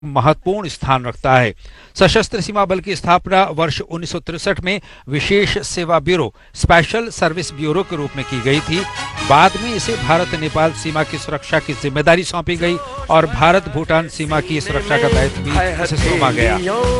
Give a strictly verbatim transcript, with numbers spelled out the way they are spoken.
महत्वपूर्ण स्थान रखता है। सशस्त्र सीमा बल की स्थापना वर्ष उन्नीस सौ तिरसठ में विशेष सेवा ब्यूरो स्पेशल सर्विस ब्यूरो के रूप में की गई थी। बाद में इसे भारत नेपाल सीमा की सुरक्षा की जिम्मेदारी सौंपी गई और भारत भूटान सीमा की सुरक्षा का दायित्व भी इसे सौंपा गया।